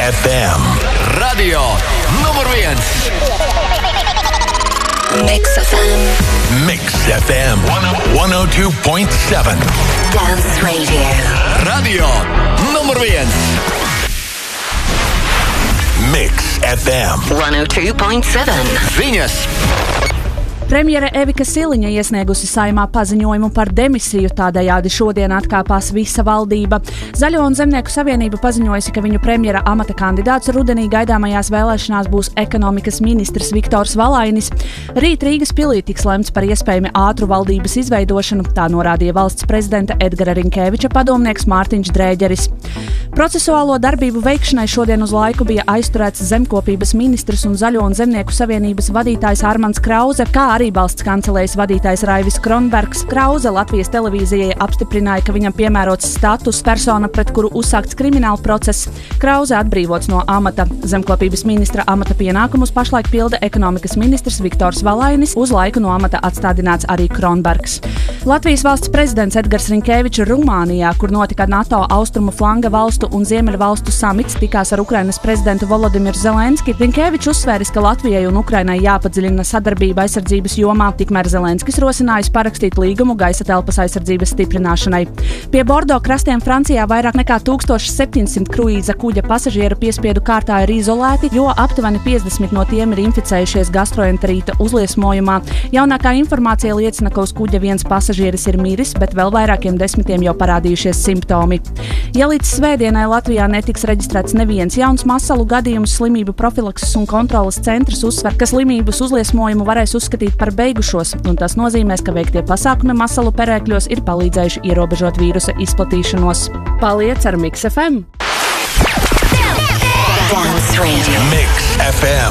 FM. Radio numur 1. Mix FM. Mix FM 102.7. Dance Radio. Radio numur 1. Mix FM 102.7. Ziņas. Premjere Evika Siliņa iesniegusi Saeimā paziņojumu par demisiju, tādējādi šodien atkāpās visa valdība. Zaļo un Zemnieku savienība paziņojusi, ka viņu premjera amata kandidāts rudenī gaidāmajās vēlēšanās būs ekonomikas ministrs Viktors Valainis. Rīt Rīgas pilī tiks lemts par iespējami ātru valdības izveidošanu, tā norādīja valsts prezidenta Edgara Rinkēviča padomnieks Mārtiņš Drēģeris. Procesuālo darbību veikšanai šodien uz laiku bija aizturēts zemkopības ministrs un Zaļo un Zemnieku savienības vadītājs Armands Krauze, kā arī valsts kancelējas vadītājs Raivis Kronbergs. Krauze Latvijas televīzijai apstiprināja, ka viņam piemērots status persona, pret kuru uzsākts krimināla process. Krauze atbrīvots no amata. Zemkopības ministra amata pienākumus pašlaik pilda ekonomikas ministrs Viktors Valainis, uz laiku no amata atstādināts arī Kronbergs. Latvijas valsts prezidents Edgars Rinkēvičs Rumānijā, kur notika NATO austrumu flanga valstu un Ziemeļu valstu samits, tikās ar Ukrainas prezidentu Volodimiru Zelenski. Rinkēvičs uzsvēris, ka Latvijai un Ukrainai jāpadziļina sadarbība aizsardzības jomā, tikmēr Zelenskis rosinājis parakstīt līgumu gaisa telpas aizsardzības stiprināšanai. Pie Bordo krastiem Francijā vairāk nekā 1700 kruīza kuģa pasažieru piespiedu kārtā ir izolēti, jo aptuveni 50 no tiem ir inficējušies gastroenterīta uzliesmojumā. Jaunākā informācija liecina, ka uz kuģa viens pasažieris ir miris, bet vēl vairākiem desmitiem jau parādījušies simptomi. Ja līdz svētdienai Latvijā netiks reģistrēts neviens jauns masalu gadījums, slimību profilakses un kontroles centrs uzsver, ka slimības uzliesmojumu varēs uzskatīt par beigušos, un tas nozīmēs, ka veiktie pasākumi masalu perēkļos ir palīdzējuši ierobežot vīrusa izplatīšanos. Paliec ar Mix FM! Dance Radio. Mix FM